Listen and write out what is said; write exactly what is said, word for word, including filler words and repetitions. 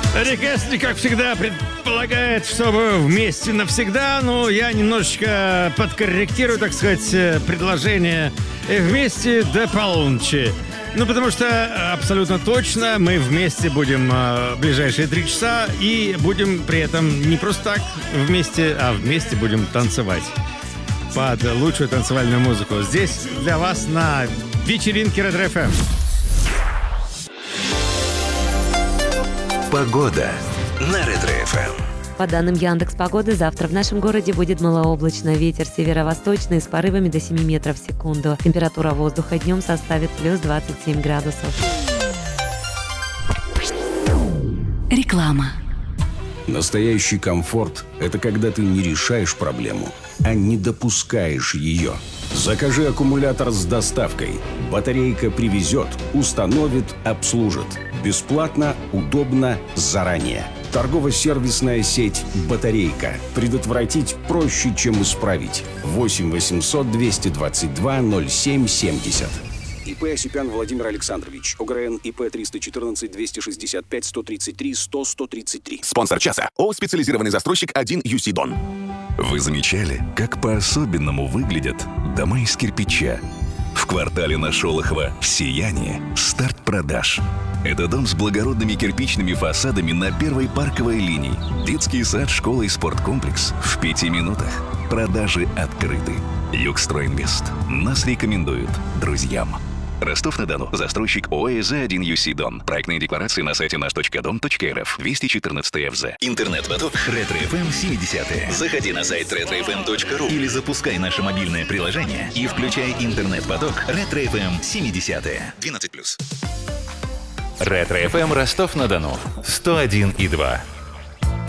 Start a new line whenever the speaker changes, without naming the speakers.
Реквест, как всегда, предполагает, чтобы вместе навсегда. Ну, я немножечко подкорректирую, так сказать, предложение вместе до полуночи. Ну, потому что абсолютно точно мы вместе будем э, ближайшие три часа и будем при этом не просто так вместе, а вместе будем танцевать под лучшую танцевальную музыку. Здесь для вас на вечеринке Ретро эф эм.
Погода на Ретро эф эм.
По данным Яндекс.Погоды, завтра в нашем городе будет малооблачно. Ветер северо-восточный с порывами до семи метров в секунду. Температура воздуха днем составит плюс двадцать семь градусов.
Реклама.
Настоящий комфорт – это когда ты не решаешь проблему, а не допускаешь ее. Закажи аккумулятор с доставкой. Батарейка привезет, установит, обслужит. Бесплатно, удобно, заранее. Торгово-сервисная сеть «Батарейка». Предотвратить проще, чем исправить. восемь восемьсот двести двадцать два ноль семь семьдесят. ИП Осипян Владимир Александрович. ОГРН ИП триста четырнадцать двести шестьдесят пять сто тридцать три сто сто тридцать три.
Спонсор часа. ООО «Специализированный застройщик один ю си Дон».
Вы замечали, как по-особенному выглядят дома из кирпича? В квартале на Шолохова в Сиянии старт продаж. Это дом с благородными кирпичными фасадами на первой парковой линии. Детский сад, школа и спорткомплекс в пяти минутах. Продажи открыты. Югстройинвест. Нас рекомендуют друзьям. Ростов-на-Дону. Застройщик ООО «ЭЗ один ю си Дон». Проектные декларации на сайте наш точка дом точка эр эф. двести четырнадцать эф зэ.
Интернет-поток Ретро эф эм семидесятые. Заходи на сайт ретро эф эм точка ру или запускай наше мобильное приложение и включай интернет-поток Ретро эф эм семидесятые. двенадцать плюс.
Ретро эф эм Ростов-на-Дону. сто один и два.